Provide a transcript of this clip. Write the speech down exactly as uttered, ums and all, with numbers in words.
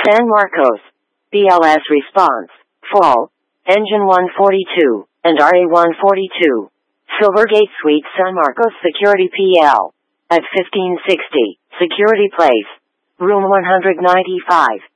San Marcos, B L S response, fall, engine one forty-two, and R A one forty-two. Silvergate Suite San Marcos Security P L. At fifteen sixty, Security Place. Room one ninety-five.